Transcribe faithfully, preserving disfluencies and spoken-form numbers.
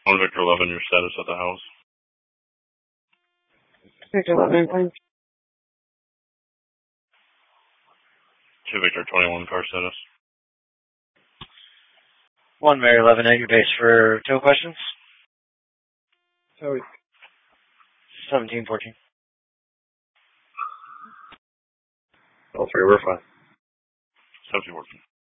One Victor eleven, your status at the house. Victor eleven, fine. Two Victor twenty-one, car status. One Mary eleven at your base for tow questions. Sorry. seventeen fourteen. All three were fine. seventeen fourteen.